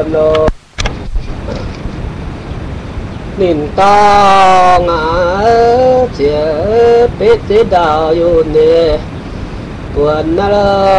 em nó nín to ngã chia biết thế đào yêu nè buồn nó